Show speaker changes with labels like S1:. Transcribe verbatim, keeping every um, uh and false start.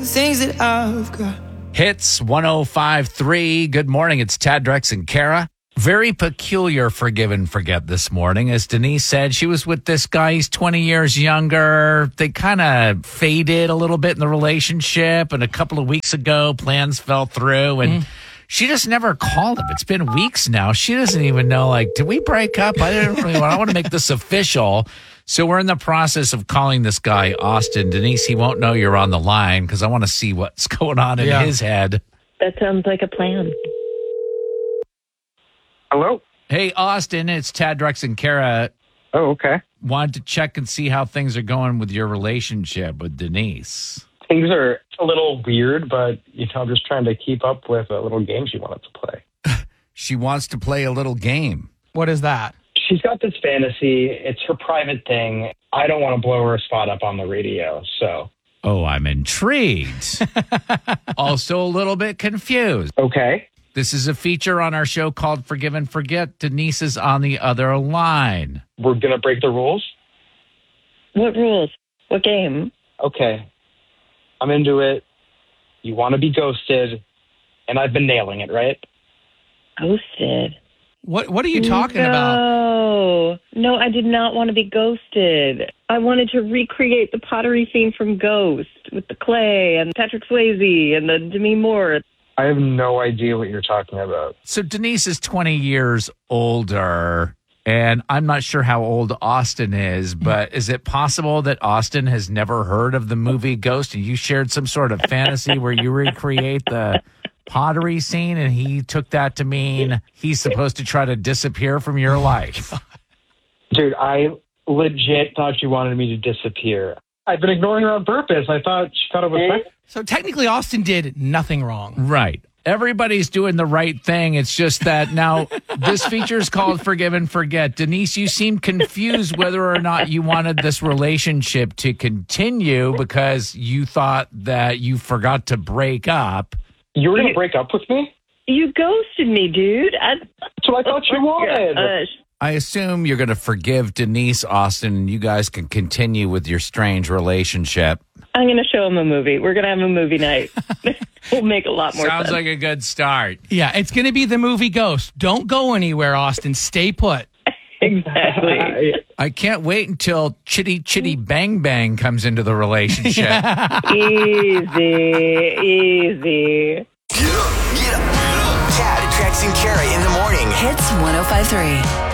S1: Things that I've got.
S2: Hits one oh five point three. Good morning. It's Tad, Drex, and Kara. Very peculiar forgive and forget this morning. As Denise said, she was with this guy. He's twenty years younger. They kind of faded a little bit in the relationship. And a couple of weeks ago, plans fell through. And mm. she just never called him. It's been weeks now. She doesn't even know, like, did we break up? I didn't really want, I want to make this official. So we're in the process of calling this guy Austin. Denise, he won't know you're on the line because I want to see what's going on in yeah. his head.
S3: That sounds like a plan.
S4: Hello?
S2: Hey, Austin, it's Tad, Drex, and Kara.
S4: Oh, okay.
S2: Wanted to check and see how things are going with your relationship with Denise.
S4: Things are a little weird, but you know, I'm just trying to keep up with a little game she wanted to play.
S2: She wants to play a little game.
S5: What is that?
S4: She's got this fantasy. It's her private thing. I don't want to blow her spot up on the radio, so.
S2: Oh, I'm intrigued. Also a little bit confused.
S4: Okay.
S2: This is a feature on our show called Forgive and Forget. Denise is on the other line.
S4: We're going to break the rules?
S3: What rules? What game?
S4: Okay. I'm into it. You want to be ghosted, and I've been nailing it, right?
S3: Ghosted?
S5: What What are you talking
S3: no.
S5: about?
S3: No, no, I did not want to be ghosted. I wanted to recreate the pottery scene from Ghost with the clay and Patrick Swayze and the Demi Moore.
S4: I have no idea what you're talking about.
S2: So Denise is twenty years older, and I'm not sure how old Austin is, but is it possible that Austin has never heard of the movie Ghost and you shared some sort of fantasy where you recreate the pottery scene and he took that to mean he's supposed to try to disappear from your life?
S4: Dude, I legit thought you wanted me to disappear. I've been ignoring her on purpose. I thought she thought it was fun.
S5: So technically Austin did nothing wrong.
S2: Right. Everybody's doing the right thing. It's just that now this feature is called Forgive and Forget. Denise, you seem confused whether or not you wanted this relationship to continue because you thought that you forgot to break up.
S4: You were going to break up with me?
S3: You ghosted me, dude. I,
S4: That's what I thought you wanted.
S3: Gosh.
S2: I assume you're going to forgive Denise, Austin, and you guys can continue with your strange relationship.
S3: I'm going to show him a movie. We're going to have a movie night. We'll make a lot more
S2: Sounds
S3: sense.
S2: like a good start.
S5: Yeah, it's going to be the movie Ghost. Don't go anywhere, Austin. Stay put.
S3: Exactly.
S2: I can't wait until Chitty Chitty Bang Bang comes into the relationship.
S3: Easy, easy.
S6: Get up, get up, get up. Tad, Drex, and Kara in the morning.
S7: Hits one oh five point three.